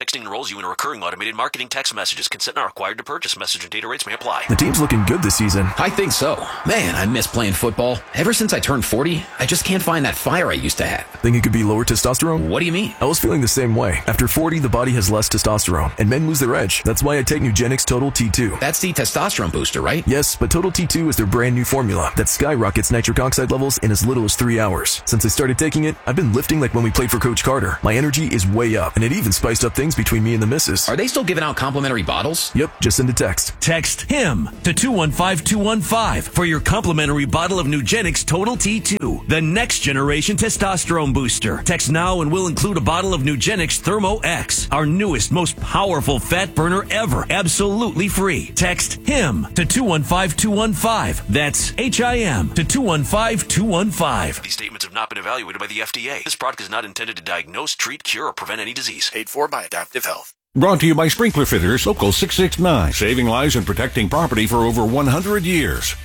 Texting enrolls you in a recurring automated marketing text messages. Consent not required to purchase. Message and data rates may apply. The team's looking good this season. I think so. Man, I miss playing football. Ever since I turned 40, I just can't find that fire I used to have. Think it could be lower testosterone? What do you mean? I was feeling the same way. After 40, the body has less testosterone, and men lose their edge. That's why I take Nugenix Total T2. That's the testosterone booster, right? Yes, but Total T2 is their brand new formula that skyrockets nitric oxide levels in as little as 3 hours. Since I started taking it, I've been lifting like when we played for Coach Carter. My energy is way up, and it even spiced up things between me and the missus. Are they still giving out complimentary bottles? Yep, just send a text. Text HIM to 215-215 for your complimentary bottle of Nugenix Total T2, the next generation testosterone booster. Text now and we'll include a bottle of Nugenix Thermo X, our newest, most powerful fat burner ever, absolutely free. Text HIM to 215-215. That's HIM to 215-215. These statements have not been evaluated by the FDA. This product is not intended to diagnose, treat, cure, or prevent any disease. Paid for by Adaptive Health. Brought to you by Sprinkler Fitters, Local 669, saving lives and protecting property for over 100 years.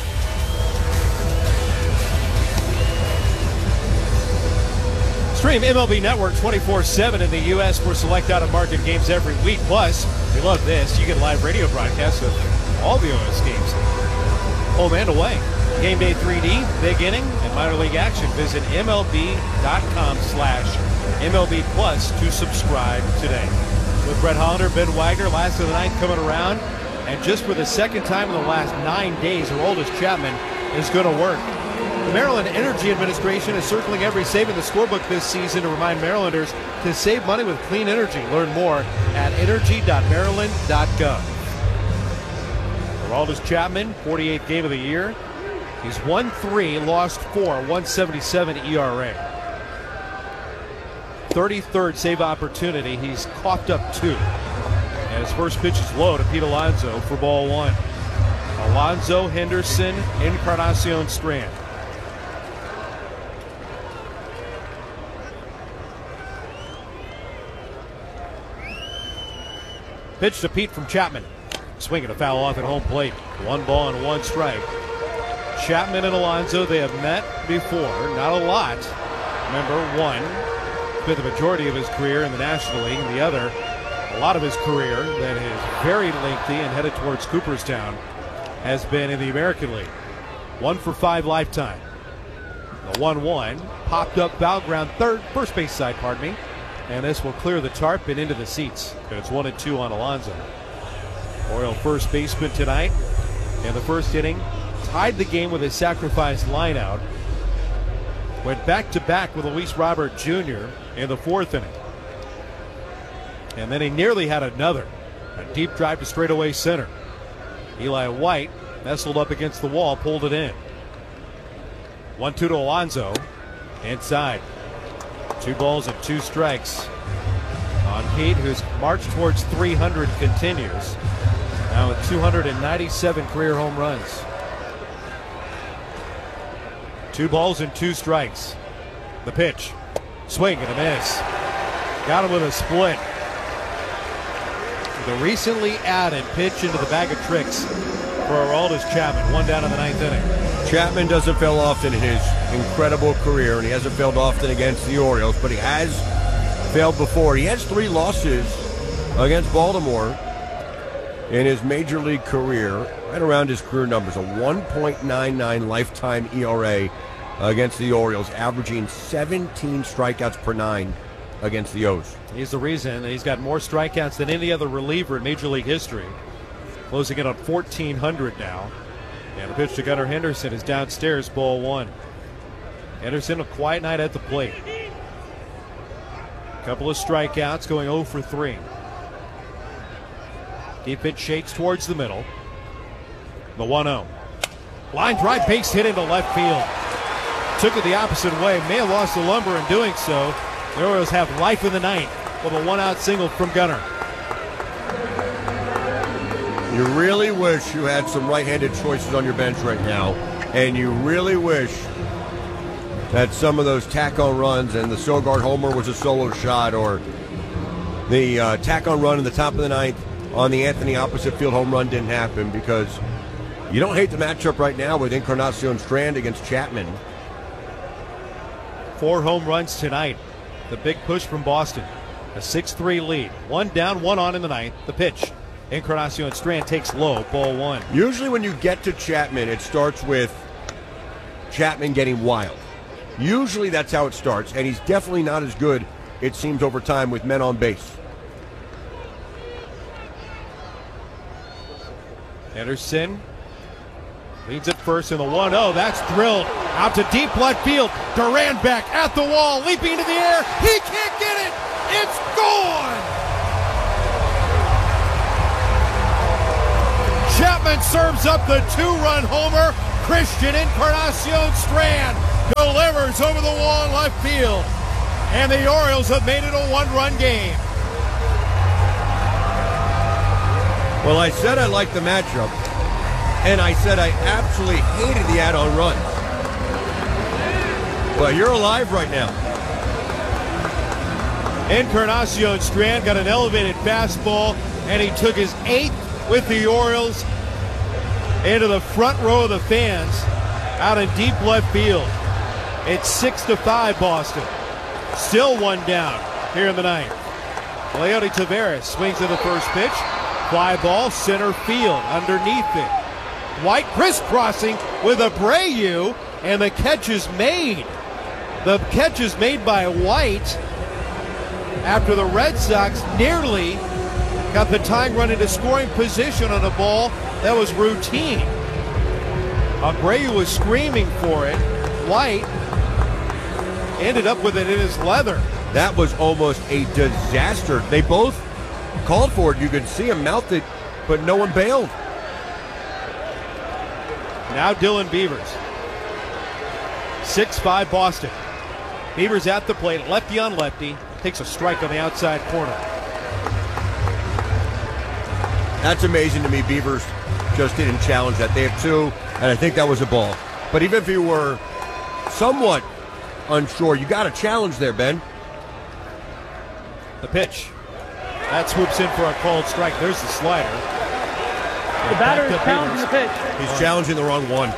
Stream MLB Network 24/7 in the U.S. for select out-of-market games every week. Plus, if you love this, you get live radio broadcasts of all the OS games, home and away. Game Day 3D, big inning, and minor league action. Visit MLB.com/MLB Plus to subscribe today. With Brett Hollander, Ben Wagner, last of the ninth coming around. And just for the second time in the last 9 days, Aroldis Chapman is going to work. The Maryland Energy Administration is circling every save in the scorebook this season to remind Marylanders to save money with clean energy. Learn more at energy.maryland.gov. Aroldis Chapman, 48th game of the year. He's won 3, lost 4, 177 ERA. 33rd save opportunity. He's coughed up 2. And his first pitch is low to Pete Alonso for ball 1. Alonso, Henderson, Encarnacion Strand. Pitch to Pete from Chapman. Swinging a foul off at home plate. 1 ball and 1 strike. Chapman and Alonso, they have met before. Not a lot. Remember, one spent the majority of his career in the National League, and the other, a lot of his career that is very lengthy and headed towards Cooperstown, has been in the American League. 1 for 5 lifetime. The 1-1 popped up foul ground first base side, and this will clear the tarp and into the seats. It's 1-2 on Alonso. Oriole first baseman tonight in the first inning tied the game with his sacrifice lineout. Went back-to-back with Luis Robert Jr. in the 4th inning. And then he nearly had another. A deep drive to straightaway center. Eli White nestled up against the wall, pulled it in. 1-2 to Alonso. Inside. 2 balls and 2 strikes on Pete, whose march towards 300 continues. Now with 297 career home runs. 2 balls and 2 strikes. The pitch. Swing and a miss. Got him with a split. The recently added pitch into the bag of tricks for Aroldis Chapman. 1 down in the 9th inning. Chapman doesn't fail often in his incredible career, and he hasn't failed often against the Orioles, but he has failed before. He has 3 losses against Baltimore in his major league career, right around his career numbers. A 1.99 lifetime ERA against the Orioles, averaging 17 strikeouts per 9 against the O's. He's the reason that he's got more strikeouts than any other reliever in Major League history. Closing in on 1,400 now. And the pitch to Gunnar Henderson is downstairs, ball 1. Henderson, a quiet night at the plate. Couple of strikeouts, going 0 for 3. Deep pitch shakes towards the middle. The 1-0. Line drive, base hit into left field. Took it the opposite way. May have lost the lumber in doing so. The Orioles have life in the 9th with a 1-out single from Gunnar. You really wish you had some right-handed choices on your bench right now, and you really wish that some of those tack-on runs, and the Sogard homer was a solo shot, or the tack-on run in the top of the 9th on the Anthony opposite field home run didn't happen, because you don't hate the matchup right now with Encarnacion Strand against Chapman. 4 home runs tonight. The big push from Boston. A 6-3 lead. One down, one on in the ninth. The pitch. Encarnacion Strand takes low. Ball one. Usually when you get to Chapman, it starts with Chapman getting wild. Usually that's how it starts, and he's definitely not as good, it seems, over time with men on base. Anderson leads at first in the 1-0. That's drilled out to deep left field. Duran back at the wall, leaping into the air. He can't get it. It's gone. Chapman serves up the 2-run homer. Christian Encarnacion Strand delivers over the wall in left field. And the Orioles have made it a 1-run game. Well, I said I liked the matchup, and I said I absolutely hated the add-on run. But you're alive right now. Encarnacion Strand got an elevated fastball, and he took his 8th with the Orioles into the front row of the fans out in deep left field. It's 6-5 Boston. Still one down here in the ninth. Leody Taveras swings at the first pitch. Fly ball, center field, underneath it. White crisscrossing with Abreu, and the catch is made. The catch is made by White after the Red Sox nearly got the tying run into scoring position on a ball that was routine. Abreu was screaming for it. White ended up with it in his leather. That was almost a disaster. They both called for it. You could see him mouth it, but no one bailed. Now Dylan Beavers. 6-5 Boston. Beavers at the plate, lefty on lefty. Takes a strike on the outside corner. That's amazing to me. Beavers just didn't challenge that. They have two, and I think that was a ball. But even if you were somewhat unsure, you got a challenge there, Ben. The pitch. That swoops in for a called strike. There's the slider. The batter is challenging the pitch. He's challenging the wrong one.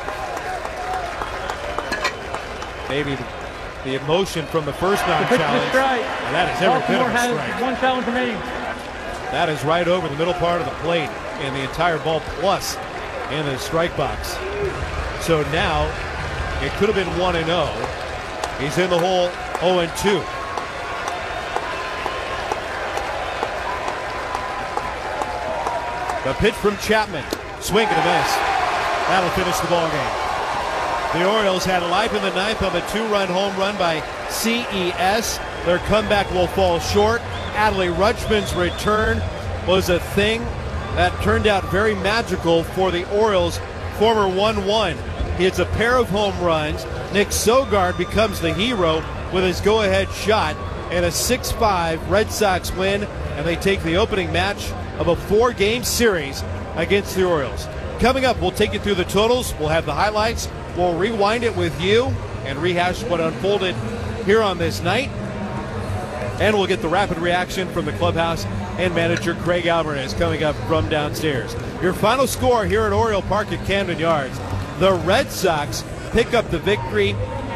Maybe the emotion from the first non-challenge. And that is every bit of a strike. Has one challenge remaining. That is right over the middle part of the plate and the entire ball plus in the strike box. So now it could have been 1-0. He's in the hole 0-2. The pitch from Chapman. Swing and a miss. That'll finish the ball game. The Orioles had life in the ninth on the 2-run home run by CES. Their comeback will fall short. Adley Rutschman's return was a thing that turned out very magical for the Orioles. Former 1-1. He hits a pair of home runs. Nick Sogard becomes the hero with his go-ahead shot and a 6-5 Red Sox win, and they take the opening match of a 4-game series against the Orioles. Coming up, we'll take you through the totals. We'll have the highlights. We'll rewind it with you and rehash what unfolded here on this night. And we'll get the rapid reaction from the clubhouse and manager Craig Alvarez coming up from downstairs. Your final score here at Oriole Park at Camden Yards. The Red Sox pick up the victory.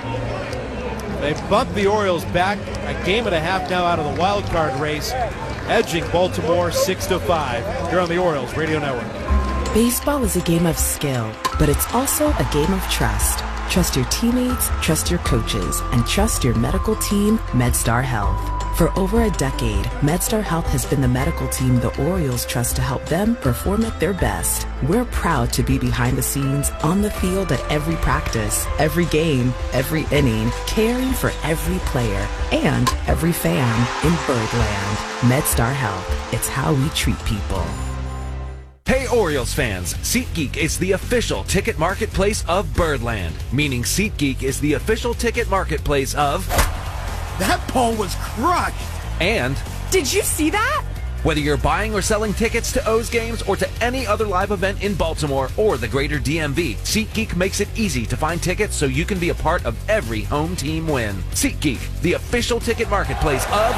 They bump the Orioles back a game and a half now out of the wild card race, edging Baltimore 6-5 here on the Orioles Radio Network. Baseball is a game of skill, but it's also a game of trust. Trust your teammates, trust your coaches, and trust your medical team, MedStar Health. For over a decade, MedStar Health has been the medical team the Orioles trust to help them perform at their best. We're proud to be behind the scenes, on the field at every practice, every game, every inning, caring for every player and every fan in Birdland. MedStar Health. It's how we treat people. Hey Orioles fans, SeatGeek is the official ticket marketplace of Birdland, meaning SeatGeek is the official ticket marketplace of... That ball was crushed! And... Did you see that? Whether you're buying or selling tickets to O's games or to any other live event in Baltimore or the greater DMV, SeatGeek makes it easy to find tickets so you can be a part of every home team win. SeatGeek, the official ticket marketplace of...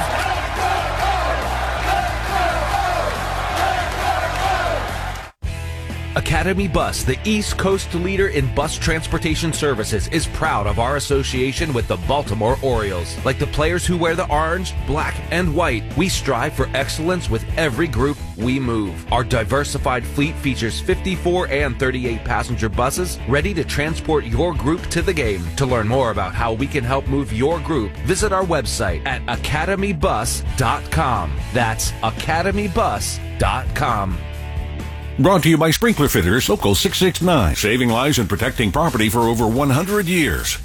Academy Bus, the East Coast leader in bus transportation services, is proud of our association with the Baltimore Orioles. Like the players who wear the orange, black, and white, we strive for excellence with every group we move. Our diversified fleet features 54 and 38 passenger buses ready to transport your group to the game. To learn more about how we can help move your group, visit our website at academybus.com. That's academybus.com. Brought to you by Sprinkler Fitters, Local 669. Saving lives and protecting property for over 100 years.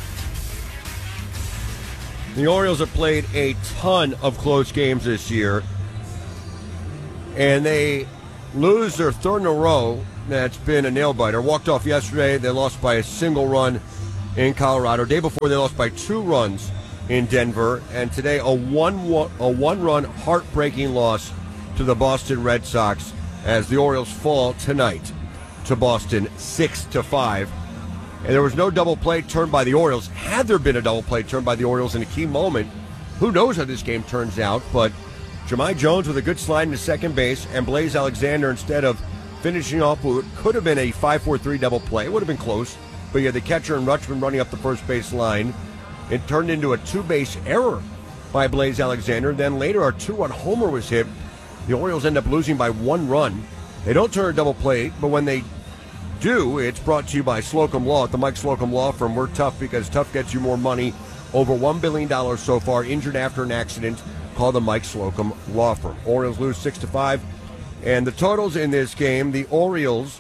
The Orioles have played a ton of close games this year, and they lose their third in a row. That's been a nail-biter. Walked off yesterday. They lost by a single run in Colorado. Day before, they lost by 2 runs in Denver. And today, a one-run heartbreaking loss to the Boston Red Sox, as the Orioles fall tonight to Boston 6-5. And there was no double play turned by the Orioles. Had there been a double play turned by the Orioles in a key moment, who knows how this game turns out. But Jahmai Jones with a good slide into second base, and Blaze Alexander, instead of finishing off what could have been a 5-4-3 double play, it would have been close, but you had the catcher and Rutschman running up the first base line. It turned into a 2-base error by Blaze Alexander. Then later, a 2-run homer was hit. The Orioles end up losing by 1 run. They don't turn a double play, but when they do, it's brought to you by Slocum Law at the Mike Slocum Law Firm. We're tough because tough gets you more money. Over $1 billion so far. Injured after an accident, call the Mike Slocum Law Firm. Orioles lose 6-5. And the totals in this game, the Orioles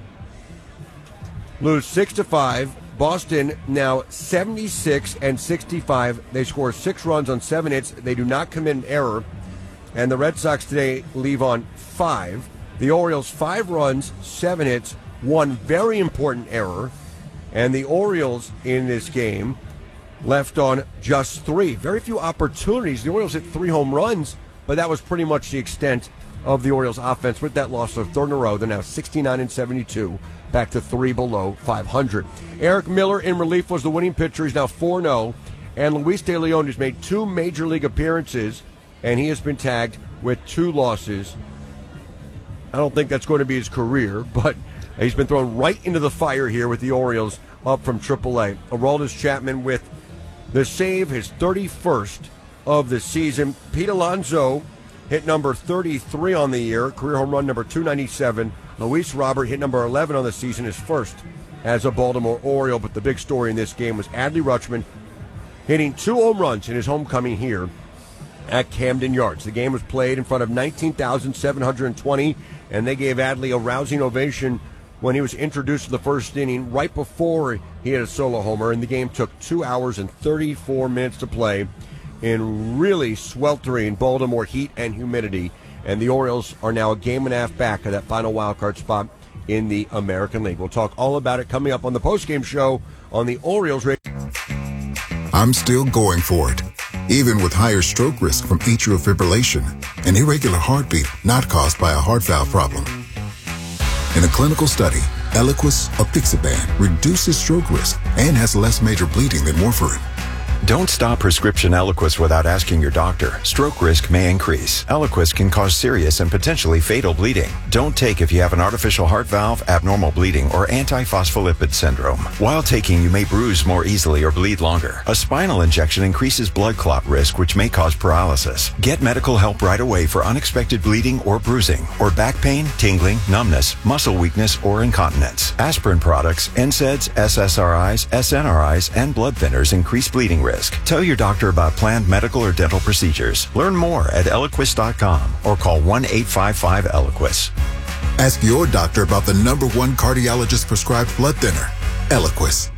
lose 6-5. Boston now 76-65. They score 6 runs on 7 hits. They do not commit an error. And the Red Sox today leave on 5. The Orioles 5 runs, 7 hits, 1 very important error. And the Orioles in this game left on just 3. Very few opportunities. The Orioles hit 3 home runs, but that was pretty much the extent of the Orioles offense. With that loss, their third in a row, they're now 69-72, back to 3 below 500. Eric Miller in relief was the winning pitcher. He's now 4-0. And Luis De Leon has made 2 major league appearances, and he has been tagged with 2 losses. I don't think that's going to be his career, but he's been thrown right into the fire here with the Orioles up from AAA. Aroldis Chapman with the save, his 31st of the season. Pete Alonso hit number 33 on the year, career home run number 297. Luis Robert hit number 11 on the season, his first as a Baltimore Oriole. But the big story in this game was Adley Rutschman hitting 2 home runs in his homecoming here at Camden Yards. The game was played in front of 19,720, and they gave Adley a rousing ovation when he was introduced to the first inning right before he had a solo homer, and the game took 2 hours and 34 minutes to play in really sweltering Baltimore heat and humidity, and the Orioles are now a game and a half back of that final wildcard spot in the American League. We'll talk all about it coming up on the postgame show on the Orioles Radio. I'm still going for it, even with higher stroke risk from atrial fibrillation, an irregular heartbeat not caused by a heart valve problem. In a clinical study, Eliquis apixaban reduces stroke risk and has less major bleeding than warfarin. Don't stop prescription Eliquis without asking your doctor. Stroke risk may increase. Eliquis can cause serious and potentially fatal bleeding. Don't take if you have an artificial heart valve, abnormal bleeding, or antiphospholipid syndrome. While taking, you may bruise more easily or bleed longer. A spinal injection increases blood clot risk, which may cause paralysis. Get medical help right away for unexpected bleeding or bruising, or back pain, tingling, numbness, muscle weakness, or incontinence. Aspirin products, NSAIDs, SSRIs, SNRIs, and blood thinners increase bleeding risk. Tell your doctor about planned medical or dental procedures. Learn more at Eliquis.com or call 1-855-ELIQUIS. Ask your doctor about the #1 cardiologist prescribed blood thinner, Eliquis.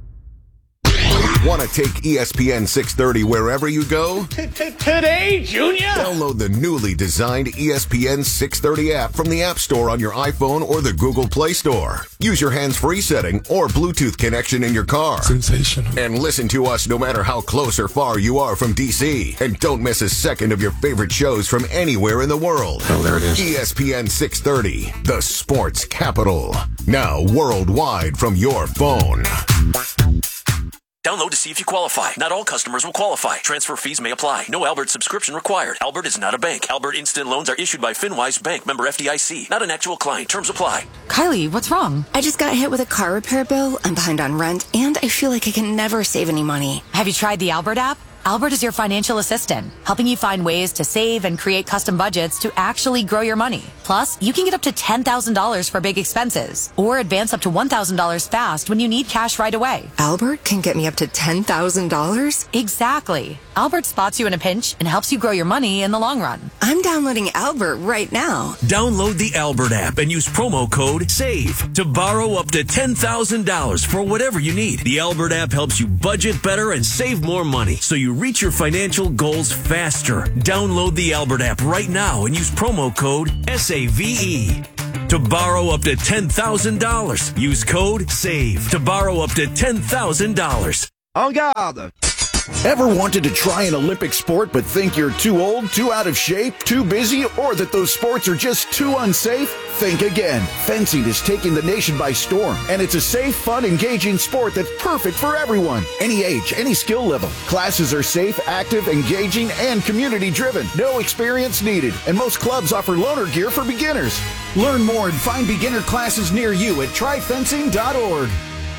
Want to take ESPN 630 wherever you go? Today, Junior! Download the newly designed ESPN 630 app from the App Store on your iPhone or the Google Play Store. Use your hands-free setting or Bluetooth connection in your car. Sensational. And listen to us no matter how close or far you are from DC. And don't miss a second of your favorite shows from anywhere in the world. Oh, there it is. ESPN 630, the sports capital. Now worldwide from your phone. Download to see if you qualify. Not all customers will qualify. Transfer fees may apply. No Albert subscription required. Albert is not a bank. Albert Instant Loans are issued by FinWise Bank, member FDIC. Not an actual client. Terms apply. Kylie, what's wrong? I just got hit with a car repair bill. I'm behind on rent, and I feel like I can never save any money. Have you tried the Albert app? Albert is your financial assistant, helping you find ways to save and create custom budgets to actually grow your money. Plus, you can get up to $10,000 for big expenses, or advance up to $1,000 fast when you need cash right away. Albert can get me up to $10,000? Exactly. Albert spots you in a pinch and helps you grow your money in the long run. I'm downloading Albert right now. Download the Albert app and use promo code SAVE to borrow up to $10,000 for whatever you need. The Albert app helps you budget better and save more money, so you reach your financial goals faster. Download the Albert app right now and use promo code SAVE to borrow up to $10,000. Use code SAVE to borrow up to $10,000. En garde! Ever wanted to try an Olympic sport but think you're too old, too out of shape, too busy, or that those sports are just too unsafe? Think again. Fencing is taking the nation by storm, and it's a safe, fun, engaging sport that's perfect for everyone. Any age, any skill level. Classes are safe, active, engaging, and community-driven. No experience needed, and most clubs offer loaner gear for beginners. Learn more and find beginner classes near you at tryfencing.org.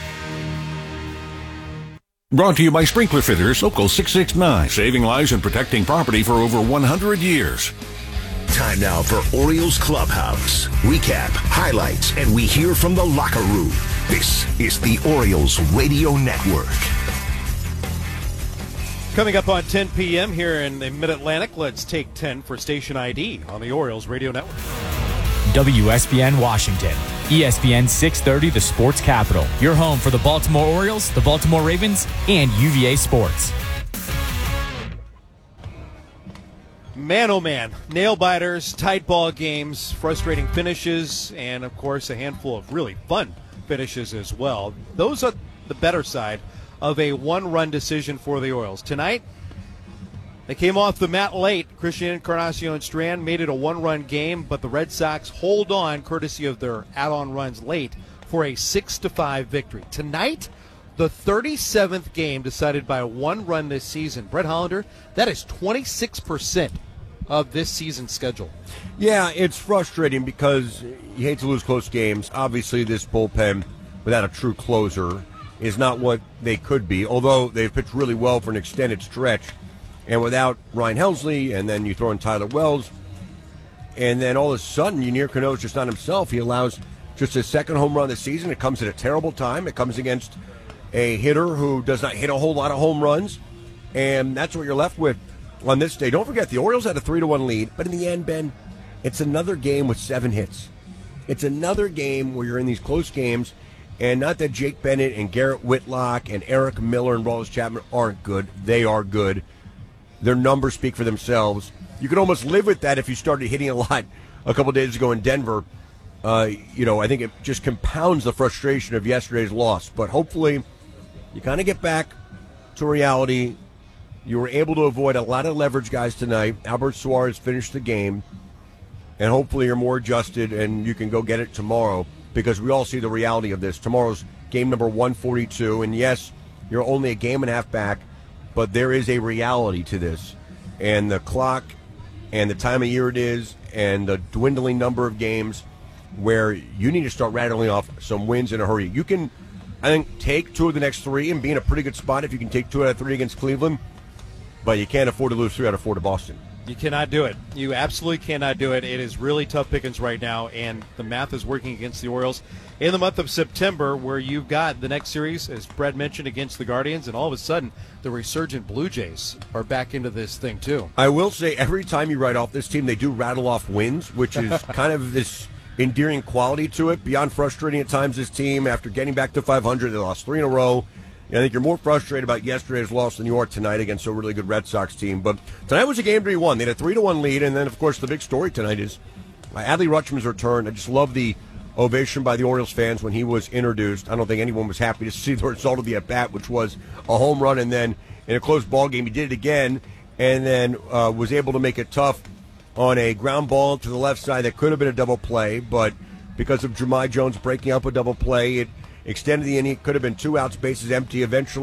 Brought to you by Sprinkler Fitters, Local 669, saving lives and protecting property for over 100 years. Time now for Orioles Clubhouse. Recap, highlights, and we hear from the locker room. This is the Orioles Radio Network. Coming up on 10 p.m. here in the Mid-Atlantic, let's take 10 for Station ID on the Orioles Radio Network. WSBN Washington. ESPN 630, the sports capital. Your home for the Baltimore Orioles, the Baltimore Ravens, and UVA Sports. Man, oh man, nail-biters, tight ball games, frustrating finishes, and, of course, a handful of really fun finishes as well. Those are the better side of a one-run decision for the Orioles. Tonight, they came off the mat late. Christian Encarnacion Strand made it a one-run game, but the Red Sox hold on, courtesy of their add-on runs late, for a 6-5 victory. Tonight, the 37th game decided by a one run this season. Brett Hollander, that is 26% of this season's schedule. Yeah, it's frustrating because you hate to lose close games. Obviously, this bullpen, without a true closer, is not what they could be, although they've pitched really well for an extended stretch. And without Ryan Helsley, and then you throw in Tyler Wells, and then all of a sudden, Yunier Cano's just not himself. He allows just his second home run this season. It comes at a terrible time. It comes against a hitter who does not hit a whole lot of home runs, and that's what you're left with on this day. Don't forget, the Orioles had a 3-1 lead, but in the end, Ben, it's another game with 7 hits. It's another game where you're in these close games, and not that Jake Bennett and Garrett Whitlock and Eric Miller and Rollins Chapman aren't good. They are good. Their numbers speak for themselves. You could almost live with that if you started hitting a lot a couple days ago in Denver. I think it just compounds the frustration of yesterday's loss. But hopefully you kind of get back to reality. You were able to avoid a lot of leverage guys tonight. Albert Suarez finished the game. And hopefully you're more adjusted and you can go get it tomorrow, because we all see the reality of this. Tomorrow's game number 142. And yes, you're only a game and a half back, but there is a reality to this. And the clock and the time of year it is and the dwindling number of games where you need to start rattling off some wins in a hurry. You can, I think, take 2 of the next 3 and be in a pretty good spot if you can take 2 out of 3 against Cleveland, but you can't afford to lose 3 out of 4 to Boston. You cannot do it. You absolutely cannot do it. It is really tough pickings right now, and the math is working against the Orioles in the month of September, where you've got the next series, as Brad mentioned, against the Guardians, and all of a sudden the resurgent Blue Jays are back into this thing too. I will say, every time you write off this team, they do rattle off wins, which is kind of this endearing quality to it. Beyond frustrating at times, this team, after getting back to 500, they lost 3 in a row. I think you're more frustrated about yesterday's loss than you are tonight against a really good Red Sox team. But tonight was a game to be won. They had a 3-1 lead, and then, of course, the big story tonight is Adley Rutschman's return. I just love the ovation by the Orioles fans when he was introduced. I don't think anyone was happy to see the result of the at-bat, which was a home run, and then in a close ball game, he did it again, and then was able to make it tough on a ground ball to the left side that could have been a double play, but because of Jahmai Jones breaking up a double play, it extended the inning. It could have been 2 outs, bases empty. Eventually,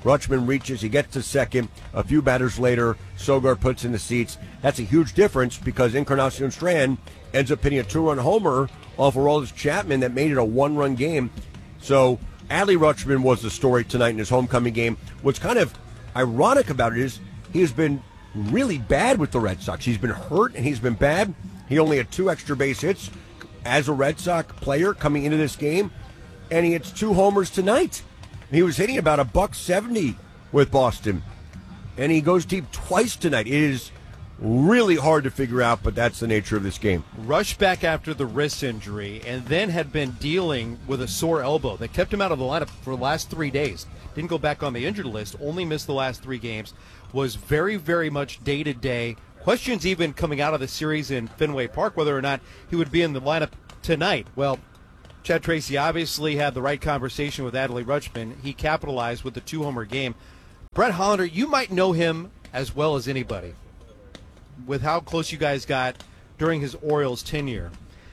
Rutschman reaches, he gets to second. A few batters later, Sogard puts in the seats. That's a huge difference because Encarnacion Strand ends up hitting a 2-run homer off Aroldis Chapman that made it a 1-run game. So Adley Rutschman was the story tonight in his homecoming game. What's kind of ironic about it is he has been really bad with the Red Sox. He's been hurt and he's been bad. He only had 2 extra base hits as a Red Sox player coming into this game, and he hits 2 homers tonight. He was hitting about $170 with Boston, and he goes deep twice tonight. It is really hard to figure out, but that's the nature of this game. Rushed back after the wrist injury and then had been dealing with a sore elbow that kept him out of the lineup for the last 3 days. Didn't go back on the injured list, only missed the last 3 games, was very, very much day-to-day. Questions even coming out of the series in Fenway Park whether or not he would be in the lineup tonight. Well, Chad Tracy obviously had the right conversation with Adley Rutschman. He capitalized with the 2-homer game. Brett Hollander, you might know him as well as anybody with how close you guys got during his Orioles tenure.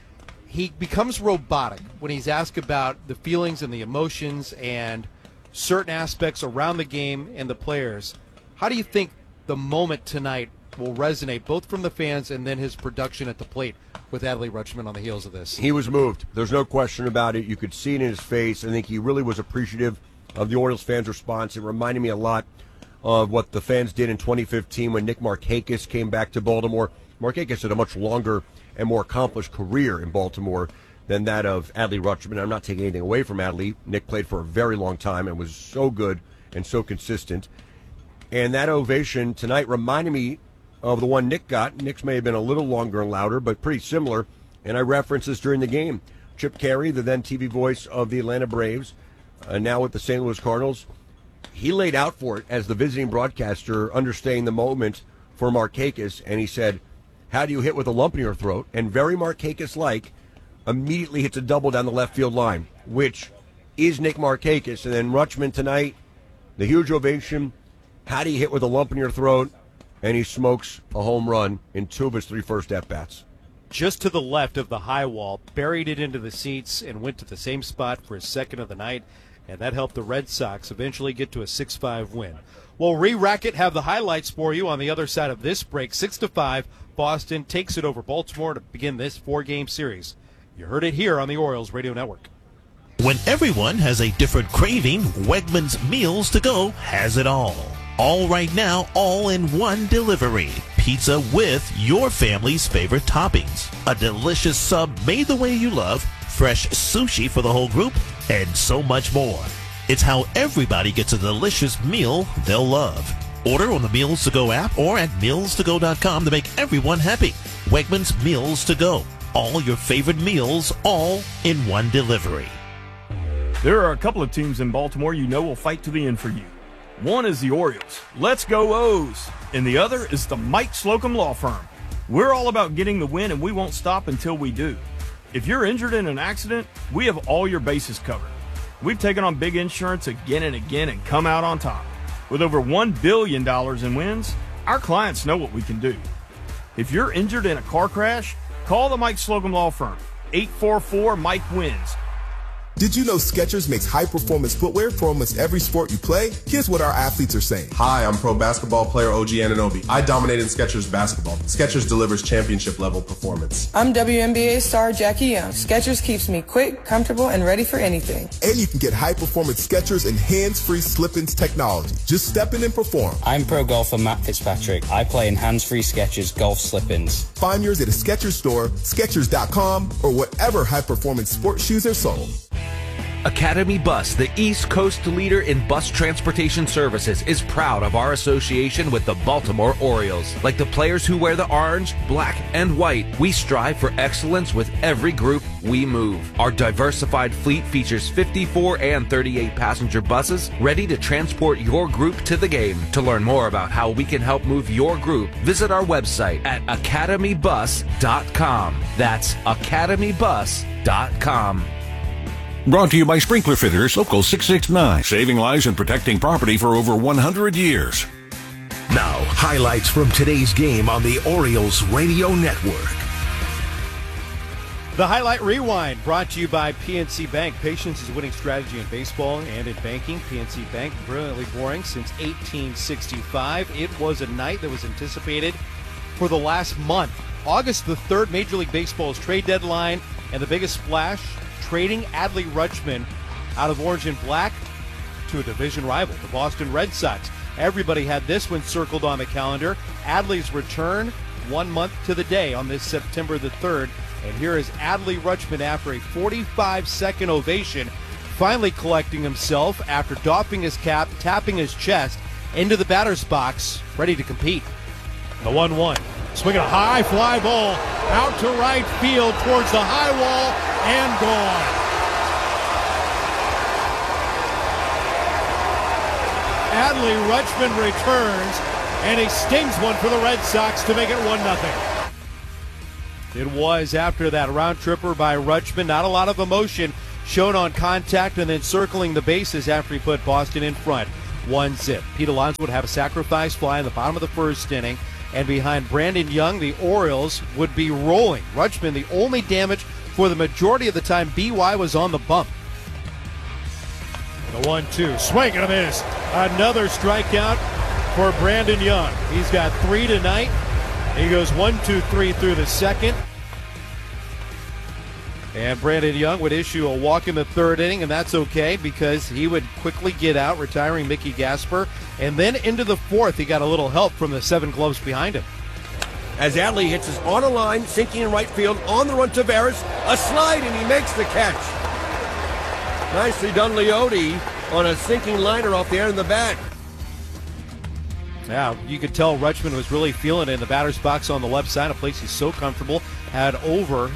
He becomes robotic when he's asked about the feelings and the emotions and certain aspects around the game and the players. How do you think the moment tonight will resonate both from the fans and then his production at the plate with Adley Rutschman on the heels of this? He was moved. There's no question about it. You could see it in his face. I think he really was appreciative of the Orioles fans' response. It reminded me a lot of what the fans did in 2015 when Nick Markakis came back to Baltimore. Markakis had a much longer and more accomplished career in Baltimore than that of Adley Rutschman. I'm not taking anything away from Adley. Nick played for a very long time and was so good and so consistent. And that ovation tonight reminded me of the one Nick got. Nick's may have been a little longer and louder, but pretty similar. And I referenced this during the game. Chip Carey, the then TV voice of the Atlanta Braves, now with the St. Louis Cardinals, he laid out for it as the visiting broadcaster, understanding the moment for Markakis, and he said, how do you hit with a lump in your throat? And very Markakis-like, immediately hits a double down the left field line, which is Nick Markakis. And then Rutschman tonight, the huge ovation, how do you hit with a lump in your throat? And he smokes a home run in 2 of his 3 first at-bats. Just to the left of the high wall, buried it into the seats and went to the same spot for his second of the night, and that helped the Red Sox eventually get to a 6-5 win. We'll re-rack it, have the highlights for you on the other side of this break. 6-5, Boston takes it over Baltimore to begin this 4-game series. You heard it here on the Orioles Radio Network. When everyone has a different craving, Wegmans Meals to Go has it all. All right now, all-in-one delivery. Pizza with your family's favorite toppings. A delicious sub made the way you love. Fresh sushi for the whole group. And so much more. It's how everybody gets a delicious meal they'll love. Order on the Meals to Go app or at mealstogo.com to make everyone happy. Wegmans Meals to Go. All your favorite meals, all in one delivery. There are a couple of teams in Baltimore you know will fight to the end for you. One is the Orioles. Let's go O's. And the other is the Mike Slocum Law Firm. We're all about getting the win, and we won't stop until we do. If you're injured in an accident, we have all your bases covered. We've taken on big insurance again and again and come out on top. With over $1 billion in wins, our clients know what we can do. If you're injured in a car crash, call the Mike Slocum Law Firm. 844-MIKE-WINS. Did you know Skechers makes high-performance footwear for almost every sport you play? Here's what our athletes are saying. Hi, I'm pro basketball player OG Anunoby. I dominated Skechers basketball. Skechers delivers championship-level performance. I'm WNBA star Jackie Young. Skechers keeps me quick, comfortable, and ready for anything. And you can get high-performance Skechers and hands-free slip-ins technology. Just step in and perform. I'm pro golfer Matt Fitzpatrick. I play in hands-free Skechers golf slip-ins. Find yours at a Skechers store, Skechers.com, or whatever high-performance sports shoes are sold. Academy Bus, the East Coast leader in bus transportation services, is proud of our association with the Baltimore Orioles. Like the players who wear the orange, black, and white, we strive for excellence with every group we move. Our diversified fleet features 54 and 38 passenger buses ready to transport your group to the game. To learn more about how we can help move your group, visit our website at academybus.com. That's academybus.com. Brought to you by Sprinkler Fitters, Local 669. Saving lives and protecting property for over 100 years. Now, highlights from today's game on the Orioles Radio Network. The Highlight Rewind brought to you by PNC Bank. Patience is a winning strategy in baseball and in banking. PNC Bank, brilliantly boring since 1865. It was a night that was anticipated for the last month. August the 3rd, Major League Baseball's trade deadline, and the biggest splash, trading Adley Rutschman out of orange and black to a division rival, the Boston Red Sox. Everybody had this one circled on the calendar. Adley's return 1 month to the day on this September the 3rd. And here is Adley Rutschman after a 45-second ovation, finally collecting himself after doffing his cap, tapping his chest into the batter's box, ready to compete. The 1-1. Swinging a high fly ball out to right field towards the high wall and gone. Adley Rutschman returns, and he stings one for the Red Sox to make it 1-0. It was after that round tripper by Rutschman. Not a lot of emotion shown on contact and then circling the bases after he put Boston in front. 1-0. Pete Alonso would have a sacrifice fly in the bottom of the first inning. And behind Brandon Young, the Orioles would be rolling. Rutschman, the only damage for the majority of the time BY was on the bump. The 1-2. Swing and a miss. Another strikeout for Brandon Young. He's got 3 tonight. He goes 1-2-3 through the second. And Brandon Young would issue a walk in the third inning, and that's okay because he would quickly get out, retiring Mickey Gasper. And then into the fourth, he got a little help from the 7 gloves behind him. As Adley hits his on a line, sinking in right field, on the run Taveras, a slide, and he makes the catch. Nicely done, Leote, on a sinking liner off the end of the bat. Now, you could tell Rutschman was really feeling it in the batter's box on the left side, a place he's so comfortable. Had over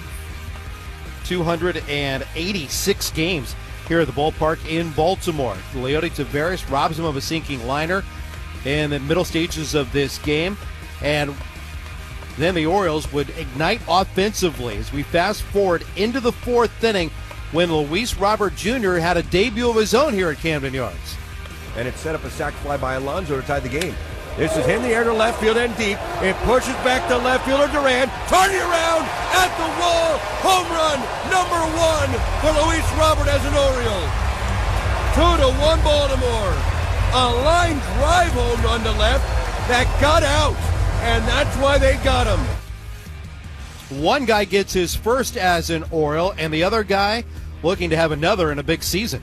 286 games here at the ballpark in Baltimore. Leote Taveras robs him of a sinking liner in the middle stages of this game. And then the Orioles would ignite offensively as we fast forward into the fourth inning when Luis Robert Jr. had a debut of his own here at Camden Yards. And it set up a sac fly by Alonso to tie the game. This is in the air to left field and deep. It pushes back to left fielder Duran. Turning around at the wall. Home run number 1 for Luis Robert as an Oriole. 2-1 Baltimore. A line drive home run to left that got out. And that's why they got him. One guy gets his first as an Oriole, and the other guy looking to have another in a big season.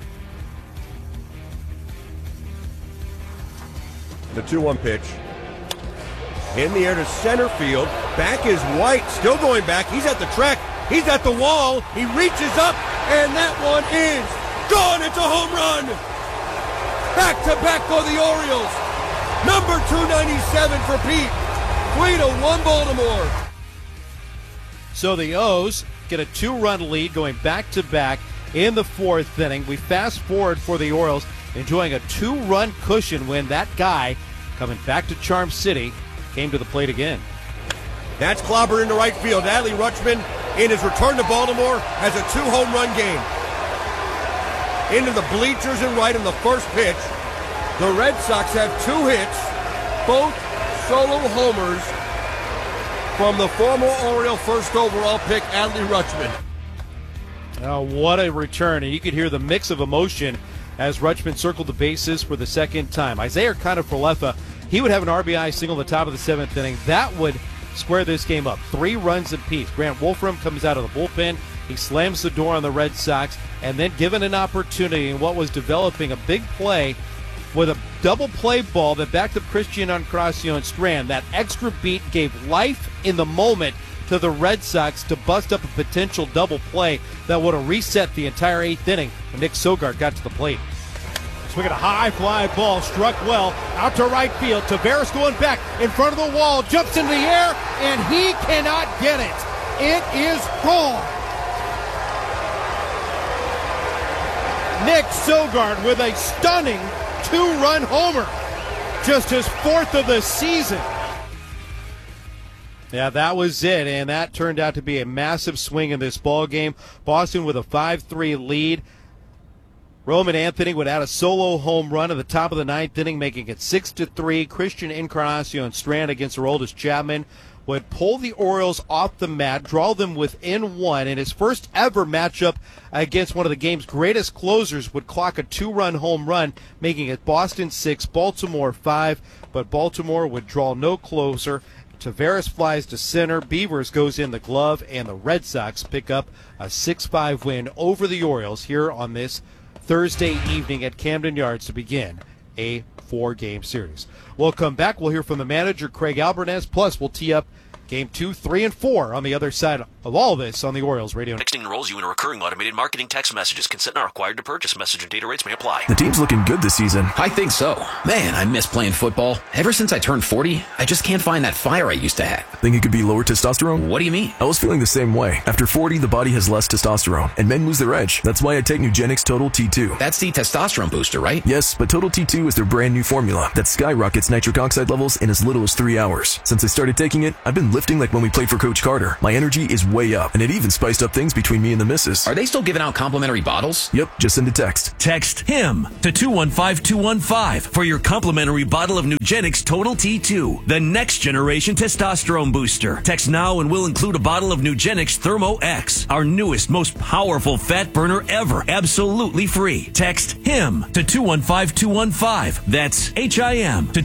The 2-1 pitch. In the air to center field. Back is White. Still going back. He's at the track. He's at the wall. He reaches up. And that one is gone. It's a home run. Back to back go the Orioles. Number 297 for Pete. 3-1 Baltimore. So the O's get a 2-run lead going back to back in the fourth inning. We fast forward for the Orioles, enjoying a 2-run cushion when that guy, coming back to Charm City, came to the plate again. That's clobbered into right field. Adley Rutschman, in his return to Baltimore, has a 2-home run game. Into the bleachers and right in the first pitch. The Red Sox have 2 hits, both solo homers from the former Oriole first overall pick, Adley Rutschman. Oh, what a return. And you could hear the mix of emotion as Rutschman circled the bases for the second time. Isaiah Kiner-Falefa, he would have an RBI single at the top of the 7th inning. That would square this game up. 3 runs apiece. Grant Wolfram comes out of the bullpen. He slams the door on the Red Sox, and then given an opportunity in what was developing a big play with a double play ball that backed up Christian Encarnacion Strand. That extra beat gave life in the moment to the Red Sox to bust up a potential double play that would have reset the entire 8th inning when Nick Sogard got to the plate. Swinging a high fly ball, struck well, out to right field. Taveras going back in front of the wall, jumps into the air, and he cannot get it. It is gone. Nick Sogard with a stunning 2-run homer. Just his 4th of the season. Yeah, that was it, and that turned out to be a massive swing in this ball game. Boston with a 5-3 lead. Roman Anthony would add a solo home run at the top of the 9th inning, making it 6-3. Christian Encarnacion Strand against Aroldis Chapman would pull the Orioles off the mat, draw them within one, and his first ever matchup against one of the game's greatest closers would clock a 2-run home run, making it Boston 6, Baltimore 5, but Baltimore would draw no closer. Taveras flies to center, Beavers goes in the glove, and the Red Sox pick up a 6-5 win over the Orioles here on this Thursday evening at Camden Yards to begin a 4-game series. We'll come back. We'll hear from the manager, Craig Albernaz, plus we'll tee up Game 2, 3, and 4 on the other side of all this on the Orioles Radio. Texting enrolls you in a recurring automated marketing text messages. Consent not required to purchase. Message and data rates may apply. The team's looking good this season. I think so. Man, I miss playing football. Ever since I turned 40, I just can't find that fire I used to have. Think it could be lower testosterone? What do you mean? I was feeling the same way. After 40, the body has less testosterone, and men lose their edge. That's why I take Nugenix Total T2. That's the testosterone booster, right? Yes, but Total T2 is their brand new formula that skyrockets nitric oxide levels in as little as 3 hours. Since I started taking it, I've been lifting like when we played for Coach Carter. My energy is way up, and it even spiced up things between me and the missus. Are they still giving out complimentary bottles? Yep, just send a text. Text HIM to 215-215 for your complimentary bottle of Nugenix Total T2, the next generation testosterone booster. Text now and we'll include a bottle of Nugenix Thermo X, our newest, most powerful fat burner ever, absolutely free. Text HIM to 215-215. That's HIM to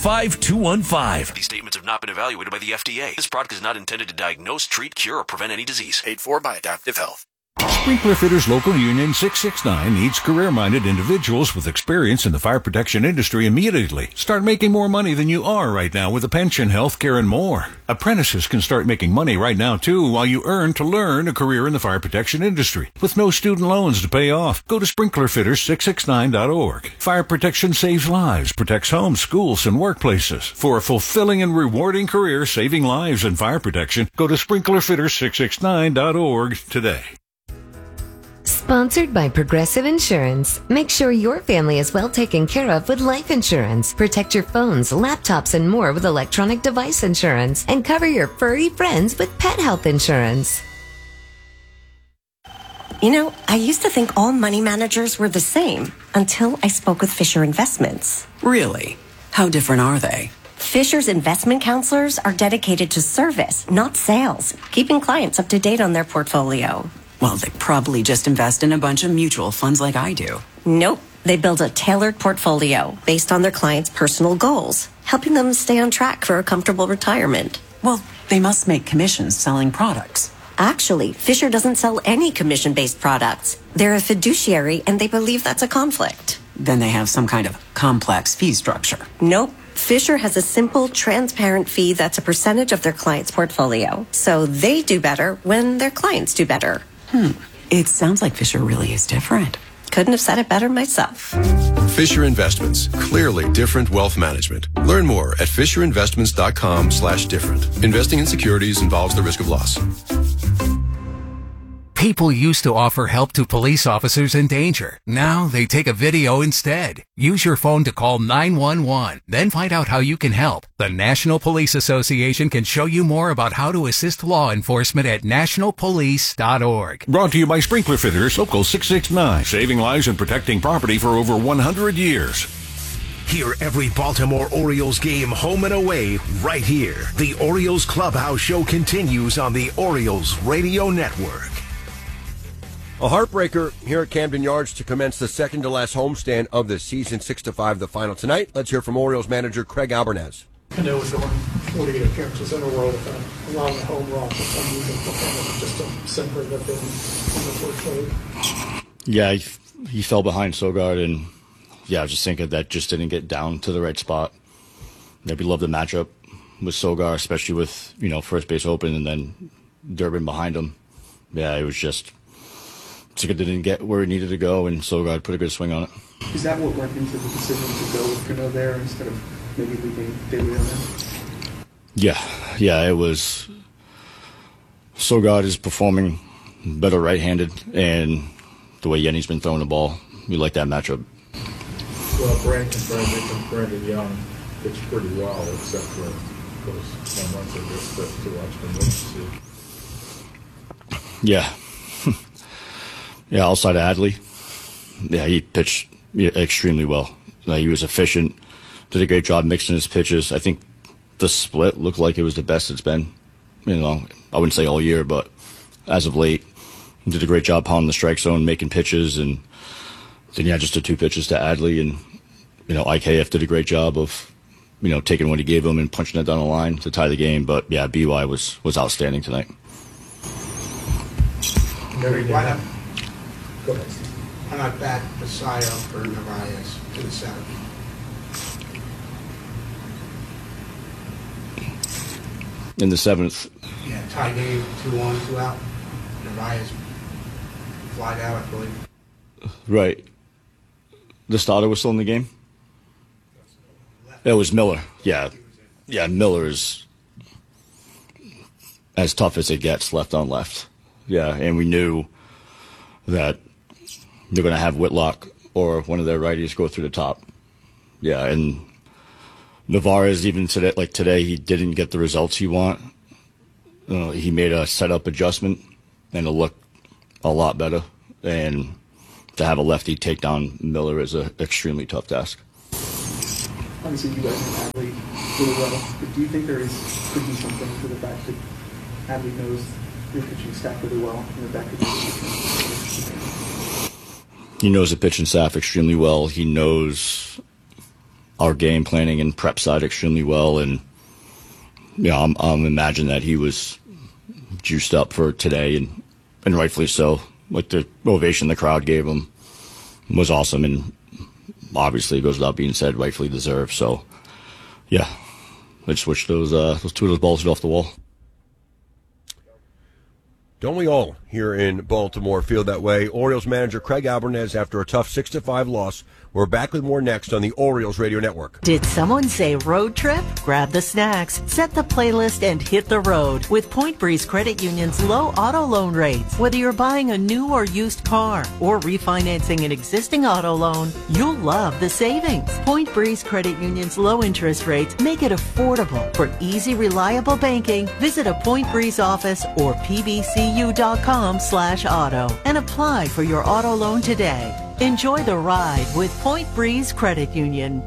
215-215. These statements have not been evaluated by the FDA. This product is not intended to diagnose, treat, cure, or prevent any disease. Paid for by Adaptive Health. Sprinkler Fitters Local Union 669 needs career-minded individuals with experience in the fire protection industry immediately. Start making more money than you are right now with a pension, health care, and more. Apprentices can start making money right now, too, while you earn to learn a career in the fire protection industry. With no student loans to pay off, go to SprinklerFitters669.org. Fire protection saves lives, protects homes, schools, and workplaces. For a fulfilling and rewarding career saving lives in fire protection, go to SprinklerFitters669.org today. Sponsored by Progressive Insurance. Make sure your family is well taken care of with life insurance. Protect your phones, laptops, and more with electronic device insurance. And cover your furry friends with pet health insurance. You know, I used to think all money managers were the same until I spoke with Fisher Investments. Really? How different are they? Fisher's investment counselors are dedicated to service, not sales, keeping clients up to date on their portfolio. Well, they probably just invest in a bunch of mutual funds like I do. Nope. They build a tailored portfolio based on their clients' personal goals, helping them stay on track for a comfortable retirement. Well, they must make commissions selling products. Actually, Fisher doesn't sell any commission-based products. They're a fiduciary, and they believe that's a conflict. Then they have some kind of complex fee structure. Nope. Fisher has a simple, transparent fee that's a percentage of their client's portfolio. So they do better when their clients do better. It sounds like Fisher really is different. Couldn't have said it better myself. Fisher Investments. Clearly different wealth management. Learn more at FisherInvestments.com/different. Investing in securities involves the risk of loss. People used to offer help to police officers in danger. Now they take a video instead. Use your phone to call 911. Then find out how you can help. The National Police Association can show you more about how to assist law enforcement at nationalpolice.org. Brought to you by Sprinkler Fitters, Local 669. Saving lives and protecting property for over 100 years. Hear every Baltimore Orioles game home and away right here. The Orioles Clubhouse Show continues on the Orioles Radio Network. A heartbreaker here at Camden Yards to commence the second-to-last homestand of the season, 6-5 the final tonight. Let's hear from Orioles manager Craig Albernaz. I know we're going 48 appearances in a row with a lot of home run for some reason. Just a simpler than in the first league. Yeah, he fell behind Sogard, and I was just thinking that just didn't get down to the right spot. Yeah, we love the matchup with Sogard, especially with first base open and then Durbin behind him. Yeah, it was just. It didn't get where it needed to go, and Sogard put a good swing on it. Is that what went into the decision to go with Gano there instead of maybe leaving David on there? Yeah, it was. Sogard is performing better right-handed, and the way Yenny's been throwing the ball, we like that matchup. Well, Brandon Young pitched pretty well, except for those runs that just to watch from Winchester. Yeah. Yeah, outside of Adley, he pitched extremely well. He was efficient, did a great job mixing his pitches. I think the split looked like it was the best it's been I wouldn't say all year, but as of late, he did a great job pounding the strike zone, making pitches, and then just the 2 pitches to Adley, and IKF did a great job of taking what he gave him and punching it down the line to tie the game. But yeah, BY was outstanding tonight. Why not bat Messiah for Narvaez in the 7th? In the 7th. Yeah, tie game, 2-1, 2 out. Narvaez flied out, I believe. Right. The starter was still in the game? It was Miller. Yeah. Yeah, Miller is as tough as it gets left on left. Yeah, and we knew that they're going to have Whitlock or one of their righties go through the top. Yeah, and Narvaez, even today, he didn't get the results he want. He made a setup adjustment, and it looked a lot better. And to have a lefty take down Miller is an extremely tough task. Obviously, you guys know Adley really well, but do you think could be something to the fact that Adley knows your pitching staff really well, and that could be He knows the pitching staff extremely well. He knows our game planning and prep side extremely well, and I'm imagining that he was juiced up for today, and rightfully so. Like the ovation the crowd gave him was awesome, and obviously, it goes without being said, rightfully deserved. So, yeah, I just wish those 2 of those balls were off the wall. Don't we all here in Baltimore feel that way? Orioles manager Craig Albernez, after a tough 6-5 loss. We're back with more next on the Orioles Radio Network. Did someone say road trip? Grab the snacks, set the playlist, and hit the road with Point Breeze Credit Union's low auto loan rates. Whether you're buying a new or used car or refinancing an existing auto loan, you'll love the savings. Point Breeze Credit Union's low interest rates make it affordable. For easy, reliable banking, visit a Point Breeze office or pbcu.com/auto and apply for your auto loan today. Enjoy the ride with Point Breeze Credit Union.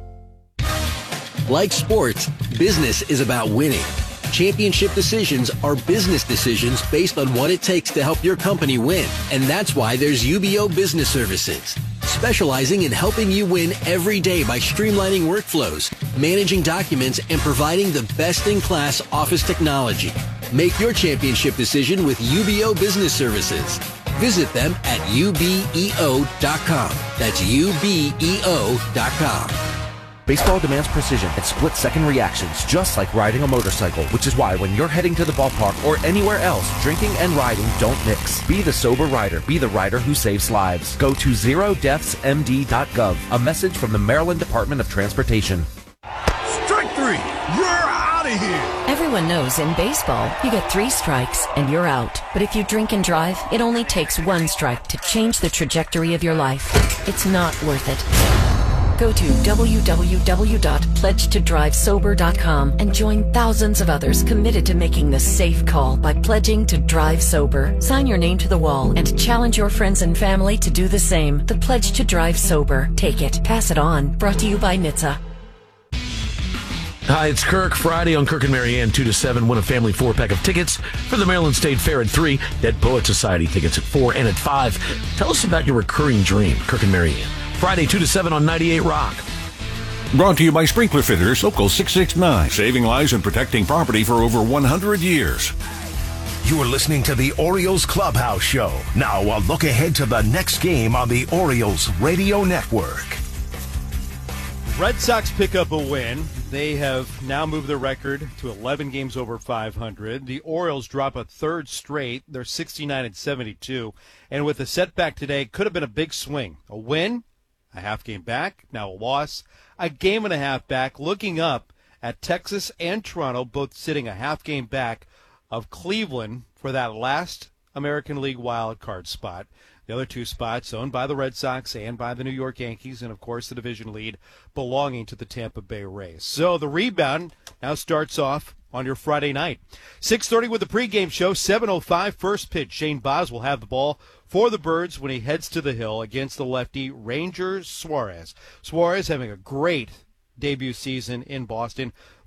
Like sports, business is about winning. Championship decisions are business decisions based on what it takes to help your company win. And that's why there's UBO Business Services, specializing in helping you win every day by streamlining workflows, managing documents, and providing the best-in-class office technology. Make your championship decision with UBO Business Services. Visit them at ubeo.com. That's ubeo.com. Baseball demands precision and split-second reactions, just like riding a motorcycle, which is why when you're heading to the ballpark or anywhere else, drinking and riding don't mix. Be the sober rider. Be the rider who saves lives. Go to zerodeathsmd.gov. A message from the Maryland Department of Transportation. Strike 3. You're out of here. Everyone knows in baseball, you get 3 strikes and you're out. But if you drink and drive, it only takes 1 strike to change the trajectory of your life. It's not worth it. Go to www.pledgetodrivesober.com and join thousands of others committed to making the safe call by pledging to drive sober. Sign your name to the wall and challenge your friends and family to do the same. The Pledge to Drive Sober. Take it. Pass it on. Brought to you by NHTSA. Hi, it's Kirk. Friday on Kirk and Marianne, 2 to 7. Win a family 4-pack of tickets for the Maryland State Fair at 3. Dead Poet Society tickets at 4 and at 5. Tell us about your recurring dream, Kirk and Marianne. Friday, 2 to 7 on 98 Rock. Brought to you by Sprinkler Fitters, Local 669. Saving lives and protecting property for over 100 years. You're listening to the Orioles Clubhouse Show. Now a look ahead to the next game on the Orioles Radio Network. Red Sox pick up a win. They have now moved their record to 11 games over 500. The Orioles drop a 3rd straight. They're 69-72. And with a setback today, could have been a big swing. A win, a half game back, now a loss, a game and a half back. Looking up at Texas and Toronto, both sitting a half game back of Cleveland for that last American League wild card spot. The other 2 spots owned by the Red Sox and by the New York Yankees, and, of course, the division lead belonging to the Tampa Bay Rays. So the rebound now starts off on your Friday night. 6:30 with the pregame show, 7:05 first pitch. Shane Baz will have the ball for the Birds when he heads to the hill against the lefty Ranger Suarez. Suarez having a great debut season in Boston.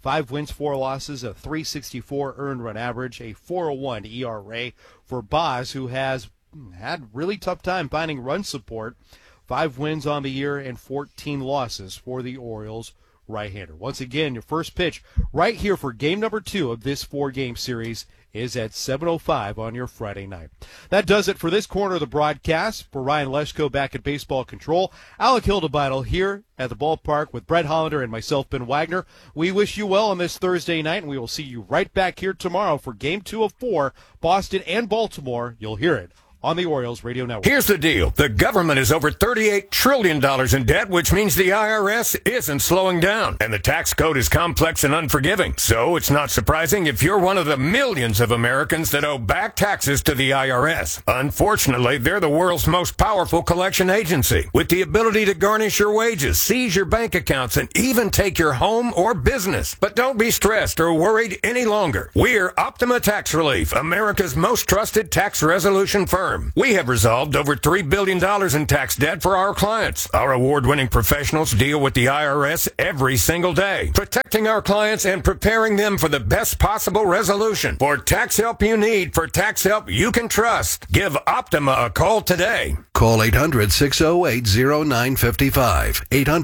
5 wins, 4 losses, a 3.64 earned run average, a 4.01 ERA for Boz, who has had really tough time finding run support. 5 wins on the year and 14 losses for the Orioles right-hander. Once again, your first pitch right here for game number 2 of this 4-game series is at 7:05 on your Friday night. That does it for this corner of the broadcast. For Ryan Leschko back at Baseball Control, Alec Hildebeitel here at the ballpark with Brett Hollander and myself, Ben Wagner. We wish you well on this Thursday night, and we will see you right back here tomorrow for Game 2 of 4, Boston and Baltimore. You'll hear it on the Orioles Radio Network. Here's the deal. The government is over $38 trillion in debt, which means the IRS isn't slowing down. And the tax code is complex and unforgiving. So it's not surprising if you're one of the millions of Americans that owe back taxes to the IRS. Unfortunately, they're the world's most powerful collection agency, with the ability to garnish your wages, seize your bank accounts, and even take your home or business. But don't be stressed or worried any longer. We're Optima Tax Relief, America's most trusted tax resolution firm. We have resolved over $3 billion in tax debt for our clients. Our award-winning professionals deal with the IRS every single day, protecting our clients and preparing them for the best possible resolution. For tax help you need, for tax help you can trust, give Optima a call today. Call 800-608-0955.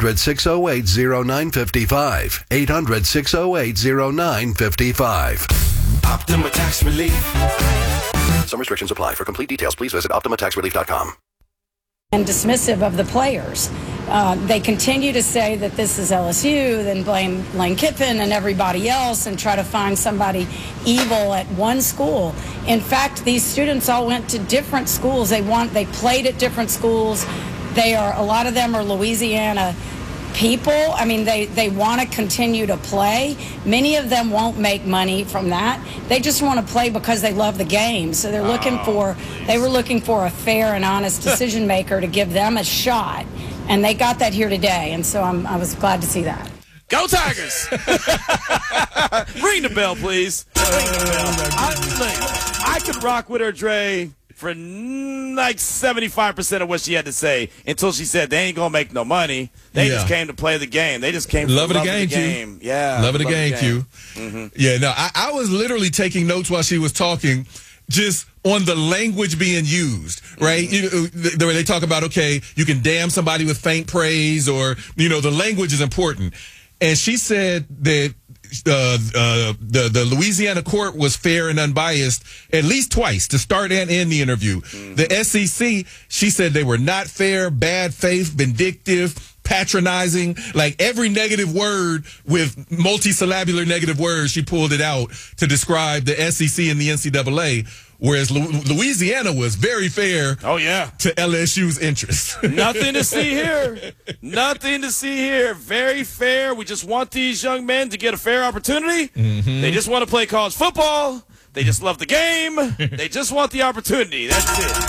800-608-0955. 800-608-0955. Optima Tax Relief. Some restrictions apply. For complete details, please visit OptimaTaxRelief.com. And dismissive of the players. They continue to say that this is LSU, then blame Lane Kiffin and everybody else and try to find somebody evil at one school. In fact, these students all went to different schools. They played at different schools. A lot of them are Louisiana people. I mean, they want to continue to play. Many of them won't make money from that. They just want to play because they love the game. So they were looking for a fair and honest decision maker to give them a shot, and they got that here today. And so I was glad to see that. Go Tigers! Ring the bell, please. Ring the bell. I could rock with her, Dre, for like 75% of what she had to say until she said they ain't gonna make no money. They just came to play the game. They just came to love the game. Yeah, love of the game, Q. Mm-hmm. Yeah, no, I was literally taking notes while she was talking, just on the language being used, right? Mm-hmm. Where they talk about, okay, you can damn somebody with faint praise, or the language is important. And she said that the Louisiana court was fair and unbiased at least twice, to start and end the interview. Mm-hmm. The SEC, she said they were not fair, bad faith, vindictive, patronizing, like every negative word with multisyllabular negative words, she pulled it out to describe the SEC and the NCAA. Whereas Louisiana was very fair. Oh, yeah. To LSU's interests. Nothing to see here. Nothing to see here. Very fair. We just want these young men to get a fair opportunity. Mm-hmm. They just want to play college football. They just love the game. They just want the opportunity. That's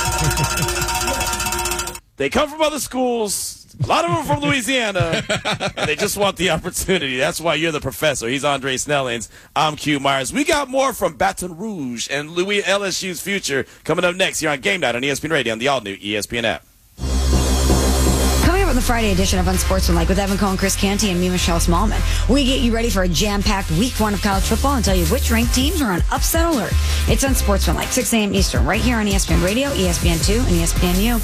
it. They come from other schools. A lot of them are from Louisiana, and they just want the opportunity. That's why you're the professor. He's Andre Snellings. I'm Q Myers. We got more from Baton Rouge and LSU's future coming up next here on Game Night on ESPN Radio and the all-new ESPN app. Coming up on the Friday edition of Unsportsmanlike with Evan Cohen, Chris Canty, and me, Michelle Smallman, we get you ready for a jam-packed week 1 of college football and tell you which ranked teams are on upset alert. It's Unsportsmanlike, 6 a.m. Eastern, right here on ESPN Radio, ESPN2, and ESPNU.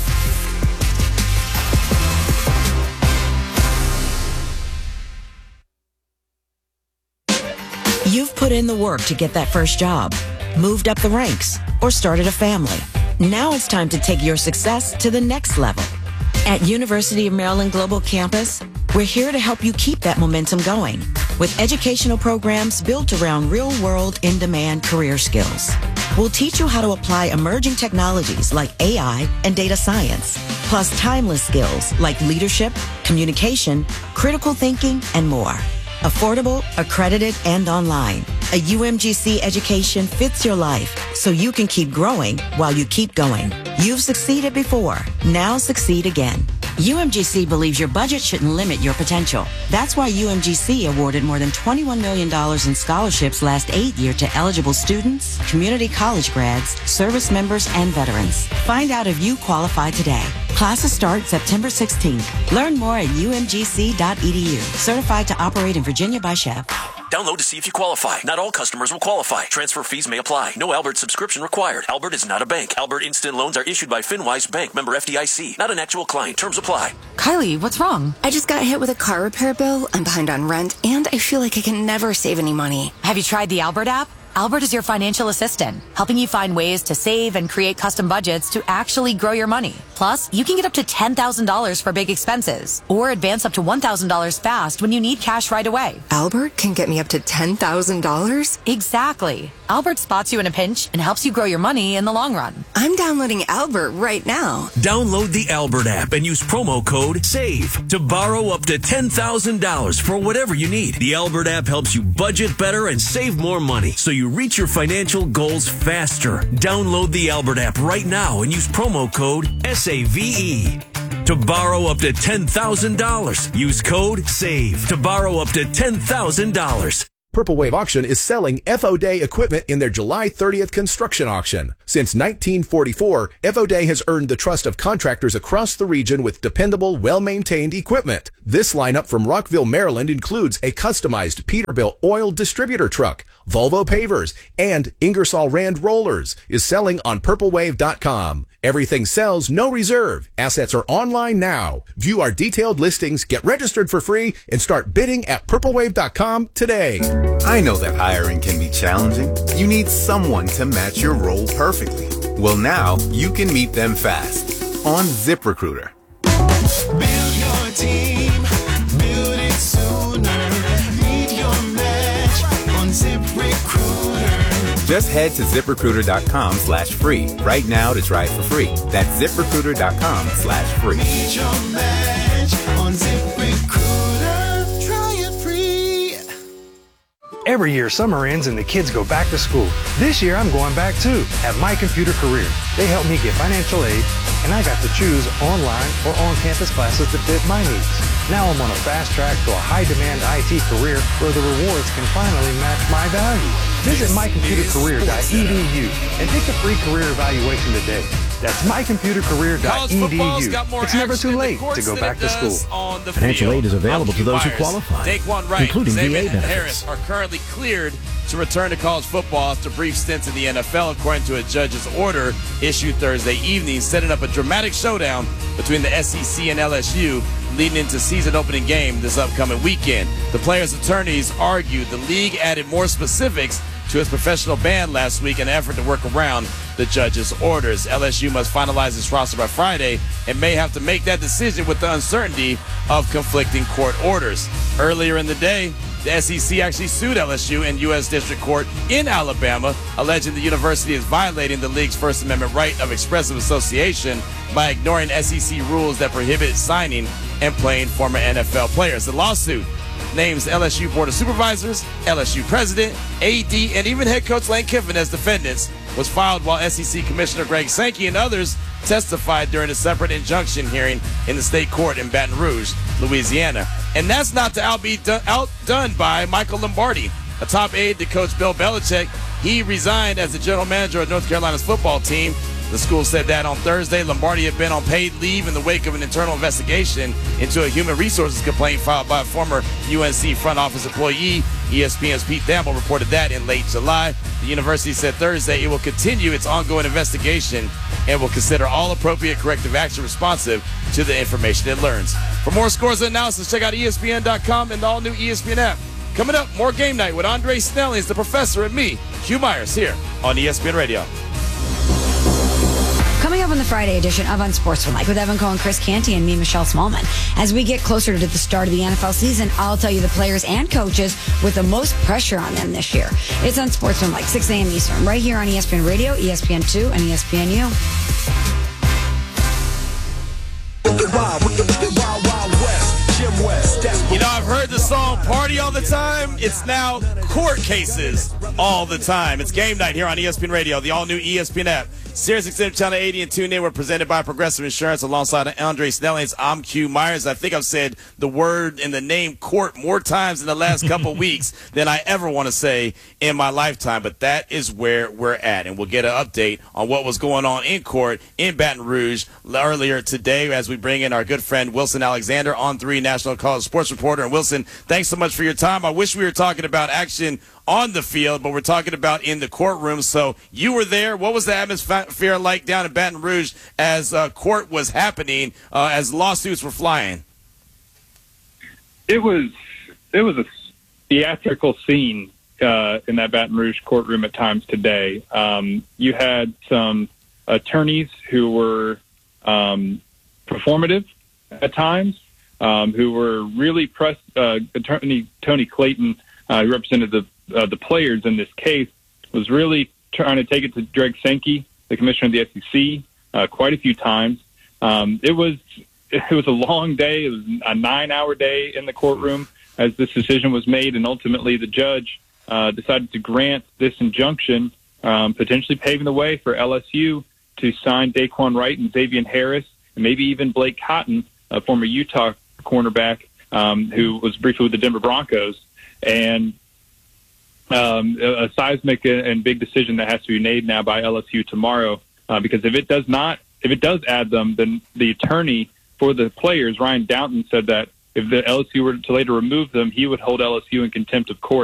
You've put in the work to get that first job, moved up the ranks, or started a family. Now it's time to take your success to the next level. At University of Maryland Global Campus, we're here to help you keep that momentum going with educational programs built around real-world, in-demand career skills. We'll teach you how to apply emerging technologies like AI and data science, plus timeless skills like leadership, communication, critical thinking, and more. Affordable, accredited, and online. A UMGC education fits your life so you can keep growing while you keep going. You've succeeded before. Now succeed again. UMGC believes your budget shouldn't limit your potential. That's why UMGC awarded more than $21 million in scholarships last 8 years to eligible students, community college grads, service members, and veterans. Find out if you qualify today. Classes start September 16th. Learn more at umgc.edu. Certified to operate in Virginia by Chef. Download to see if you qualify. Not all customers will qualify. Transfer fees may apply. No Albert subscription required. Albert is not a bank. Albert Instant Loans are issued by FinWise Bank, member FDIC. Not an actual client. Terms apply. Kylie, what's wrong? I just got hit with a car repair bill. I'm behind on rent, and I feel like I can never save any money. Have you tried the Albert app? Albert is your financial assistant, helping you find ways to save and create custom budgets to actually grow your money. Plus, you can get up to $10,000 for big expenses or advance up to $1,000 fast when you need cash right away. Albert can get me up to $10,000? Exactly. Albert spots you in a pinch and helps you grow your money in the long run. I'm downloading Albert right now. Download the Albert app and use promo code SAVE to borrow up to $10,000 for whatever you need. The Albert app helps you budget better and save more money so you reach your financial goals faster. Download the Albert app right now and use promo code SAVE to borrow up to $10,000. Use code SAVE to borrow up to $10,000. Purple Wave Auction is selling FO Day equipment in their July 30th construction auction. Since 1944, FO Day has earned the trust of contractors across the region with dependable, well-maintained equipment. This lineup from Rockville, Maryland includes a customized Peterbilt oil distributor truck, Volvo pavers, and Ingersoll Rand rollers is selling on purplewave.com. Everything sells, no reserve. Assets are online now. View our detailed listings, get registered for free, and start bidding at purplewave.com today. I know that hiring can be challenging. You need someone to match your role perfectly. Well, now you can meet them fast on ZipRecruiter. Build your team, build it sooner. Meet your match on ZipRecruiter. Just head to ZipRecruiter.com/free right now to try it for free. That's ZipRecruiter.com/free. Meet your match on ZipRecruiter. Try it free. Every year, summer ends and the kids go back to school. This year, I'm going back too at My Computer Career. They helped me get financial aid, and I got to choose online or on-campus classes that fit my needs. Now I'm on a fast track to a high-demand IT career where the rewards can finally match my values. Visit mycomputercareer.edu and take the free career evaluation today. That's mycomputercareer.edu. It's never too late to go back to school. Financial aid is available to those who qualify, Daquan Wright, including Xavier VA benefits. Harris are currently cleared to return to college football after brief stints in the NFL, according to a judge's order issued Thursday evening, setting up a dramatic showdown between the SEC and LSU, leading into season opening game this upcoming weekend. The players' attorneys argued the league added more specifics to its professional ban last week in an effort to work around the judge's orders. LSU must finalize its roster by Friday and may have to make that decision with the uncertainty of conflicting court orders. Earlier in the day, the SEC actually sued LSU in U.S. District Court in Alabama, alleging the university is violating the league's First Amendment right of expressive association by ignoring SEC rules that prohibit signing and playing former NFL players. The lawsuit names LSU Board of Supervisors, LSU President, AD, and even head coach Lane Kiffin as defendants, was filed while SEC Commissioner Greg Sankey and others testified during a separate injunction hearing in the state court in Baton Rouge, Louisiana. And that's not to outdone by Michael Lombardi, a top aide to Coach Bill Belichick. He resigned as the general manager of North Carolina's football team. The school said that on Thursday. Lombardi had been on paid leave in the wake of an internal investigation into a human resources complaint filed by a former UNC front office employee. ESPN's Pete Thamel reported that in late July. The university said Thursday it will continue its ongoing investigation and will consider all appropriate corrective action responsive to the information it learns. For more scores and analysis, check out ESPN.com and the all-new ESPN app. Coming up, more Game Night with Andre Snellings, the professor, and me, Hugh Myers, here on ESPN Radio. Coming up on the Friday edition of Unsportsmanlike with Evan Cohen, Chris Canty, and me, Michelle Smallman. As we get closer to the start of the NFL season, I'll tell you the players and coaches with the most pressure on them this year. It's Unsportsmanlike, 6 a.m. Eastern, right here on ESPN Radio, ESPN2, and ESPNU. You know, I've heard the song Party All the Time. It's now Court Cases All the Time. It's Game Night here on ESPN Radio, the all-new ESPN app, Sirius XM Channel 80 and tune in. We're presented by Progressive Insurance alongside Andre Snellings. I'm Q Myers. I think I've said the word and the name court more times in the last couple weeks than I ever want to say in my lifetime, but that is where we're at. And we'll get an update on what was going on in court in Baton Rouge earlier today as we bring in our good friend Wilson Alexander, On 3 National College sports reporter. And Wilson, thanks so much for your time. I wish we were talking about action on the field, but we're talking about in the courtroom. So you were there. What was the atmosphere like down in Baton Rouge as court was happening, as lawsuits were flying? It was a theatrical scene in that Baton Rouge courtroom at times today. You had some attorneys who were performative at times, who were really pressed. Attorney Tony Clayton, who represented the players in this case, was really trying to take it to Greg Sankey, the commissioner of the SEC, quite a few times. It was a long day. It was a 9-hour day in the courtroom as this decision was made, and ultimately the judge decided to grant this injunction, potentially paving the way for LSU to sign Daquan Wright and Xavier Harris, and maybe even Blake Cotton, a former Utah cornerback who was briefly with the Denver Broncos. And a seismic and big decision that has to be made now by LSU tomorrow, because if it does add them, then the attorney for the players, Ryan Downton, said that if the LSU were to later remove them, he would hold LSU in contempt of court.